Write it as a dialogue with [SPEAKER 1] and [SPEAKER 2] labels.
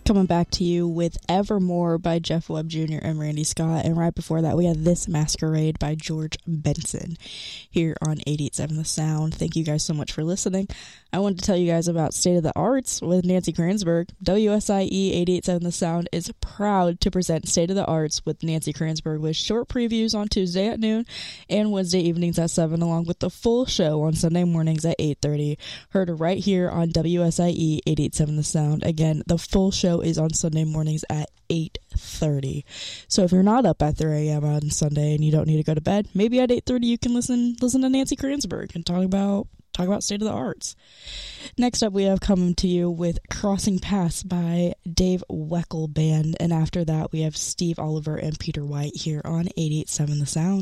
[SPEAKER 1] Coming back to you with Evermore by Jeff Webb Jr. and Randy Scott. And right before that, we had This Masquerade by George Benson here on 88.7 The Sound. Thank you guys so much for listening. I wanted to tell you guys about State of the Arts with Nancy Kranzberg. WSIE 88.7 The Sound is proud to present State of the Arts with Nancy Kranzberg with short previews on Tuesday at noon and Wednesday evenings at 7, along with the full show on Sunday mornings at 8:30. Heard right here on WSIE 88.7 The Sound. Again, the full show is on Sunday mornings at 8:30. So if you're not up at 3 a.m. on Sunday and you don't need to go to bed, maybe at 8:30 you can listen to Nancy Kranzberg and talk about State of the Arts. Next up, we have coming to you with Crossing Paths by Dave Weckl Band, and after that we have Steve Oliver and Peter White here on 88.7 The Sound.